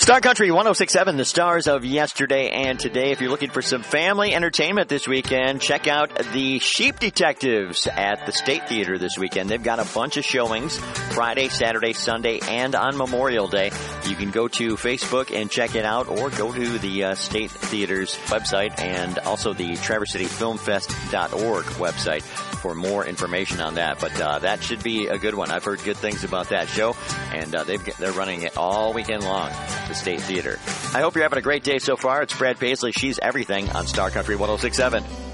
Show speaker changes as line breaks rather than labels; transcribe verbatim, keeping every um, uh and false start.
Star Country one oh six point seven, the stars of yesterday and today. If you're looking for some family entertainment this weekend, check out the Sheep Detectives at the State Theater this weekend. They've got a bunch of showings Friday, Saturday, Sunday, and on Memorial Day. You can go to Facebook and check it out, or go to the uh, State Theater's website and also the Traverse City Film Fest dot org website for more information on that. But uh, that should be a good one. I've heard good things about that show, and uh, they've, they're running it all weekend long, the State Theater. I hope you're having a great day so far. It's Brad Paisley. She's Everything on Star Country one oh six point seven.